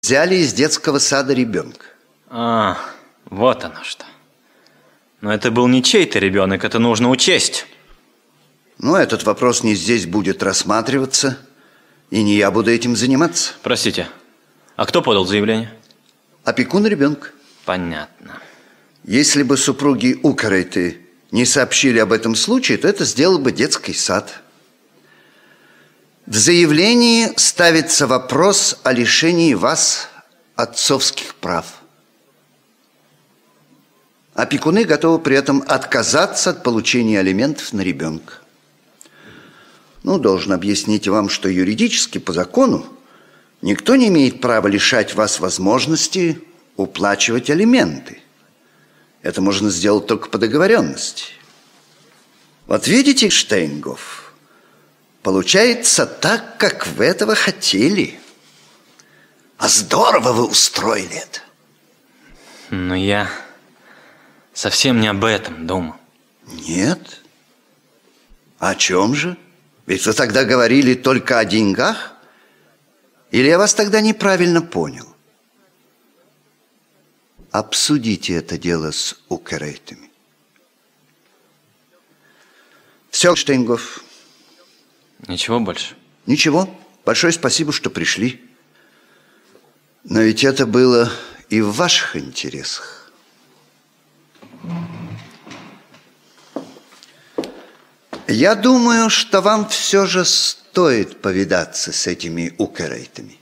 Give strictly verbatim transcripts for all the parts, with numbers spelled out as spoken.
Взяли из детского сада ребенка. А, вот оно что. Но это был не чей-то ребенок, это нужно учесть. Ну, этот вопрос не здесь будет рассматриваться, и не я буду этим заниматься. Простите, а кто подал заявление? Опекун ребенка. Понятно. Если бы супруги Укарейты не сообщили об этом случае, то это сделал бы детский сад. В заявлении ставится вопрос о лишении вас отцовских прав. Опекуны готовы при этом отказаться от получения алиментов на ребенка. Ну, должен объяснить вам, что юридически, по закону, никто не имеет права лишать вас возможности уплачивать алименты. Это можно сделать только по договоренности. Вот видите, Штейнгоф, получается так, как вы этого хотели. А здорово вы устроили это. Но я совсем не об этом думал. Нет? О чем же? Ведь вы тогда говорили только о деньгах? Или я вас тогда неправильно понял? Обсудите это дело с Укарейтами. Все, Штейнгоф. Ничего больше? Ничего. Большое спасибо, что пришли. Но ведь это было и в ваших интересах. Я думаю, что вам все же стоит повидаться с этими Укарейтами.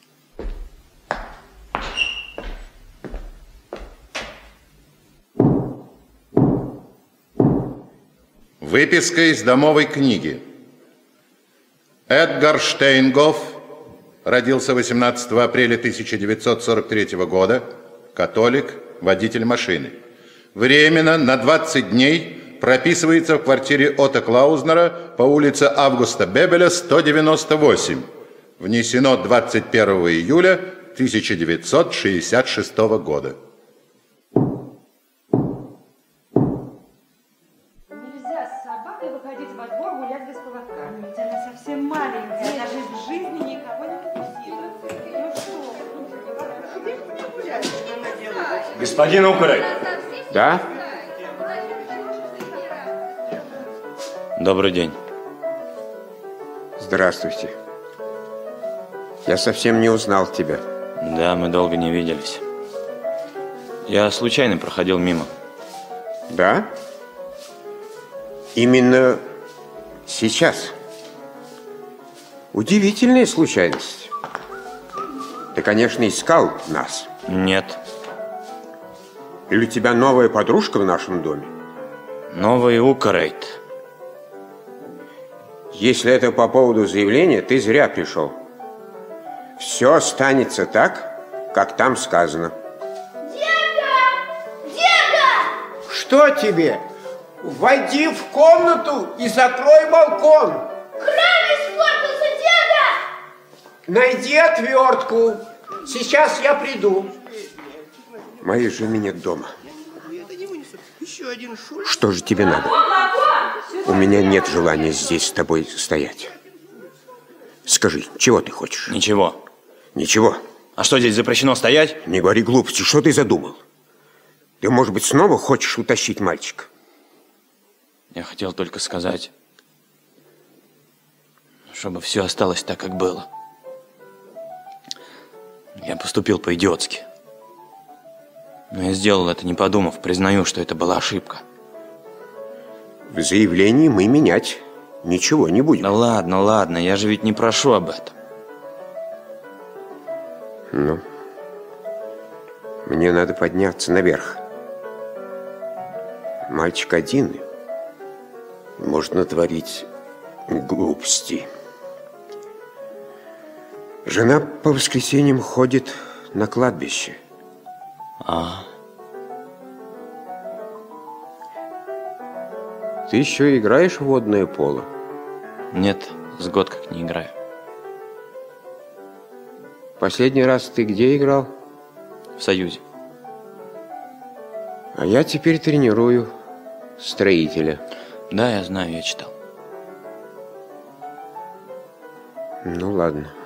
Выписка из домовой книги. Эдгар Штейнгоф родился восемнадцатого апреля тысяча девятьсот сорок третьего года, католик, водитель машины. Временно на двадцать дней прописывается в квартире Отто Клаузнера по улице Августа Бебеля, сто девяносто восемь. Внесено двадцать первого июля тысяча девятьсот шестьдесят шестого года. Нельзя с собакой выходить во двор гулять без поводка. Ведь она совсем маленькая, даже в жизни никого не укусила. Господин Укарейт. Да? Добрый день. Здравствуйте. Я совсем не узнал тебя. Да, мы долго не виделись. Я случайно проходил мимо. Да? Именно сейчас. Удивительная случайность. Ты, конечно, искал нас. Нет. Или у тебя новая подружка в нашем доме? Новый Укарейт. Если это по поводу заявления, ты зря пришел. Все останется так, как там сказано. Деда! Деда! Что тебе? Войди в комнату и закрой балкон. Кран испортился, деда! Найди отвертку. Сейчас я приду. Моей жены нет дома. Что же тебе надо? У меня нет желания здесь с тобой стоять. Скажи, чего ты хочешь? Ничего. Ничего. А что, здесь запрещено стоять? Не говори глупости, что ты задумал? Ты, может быть, снова хочешь утащить мальчика? Я хотел только сказать, чтобы все осталось так, как было. Я поступил по-идиотски. Но я сделал это, не подумав, признаю, что это была ошибка. В заявлении мы менять ничего не будем. Да ладно, ладно, я же ведь не прошу об этом. Ну, мне надо подняться наверх. Мальчик один может натворить глупости. Жена по воскресеньям ходит на кладбище. А. Ты еще играешь в водное поло? Нет, с год как не играю. Последний раз ты где играл? В Союзе. А я теперь тренирую строителя. Да, я знаю, я читал. Ну ладно.